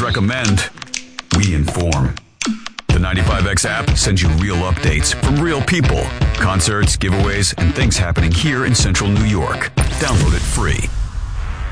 recommend, we inform. The 95X app sends you real updates from real people, concerts, giveaways, and things happening here in central New York. Download it free.